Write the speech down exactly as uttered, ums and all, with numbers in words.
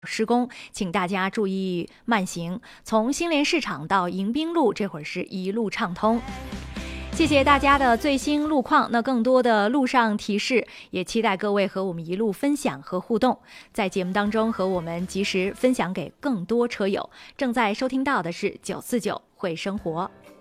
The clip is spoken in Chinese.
施工，请大家注意慢行。从新联市场到迎宾路，这会儿是一路畅通。谢谢大家的最新路况，那更多的路上提示，也期待各位和我们一路分享和互动，在节目当中和我们及时分享给更多车友。正在收听到的是九四九会生活。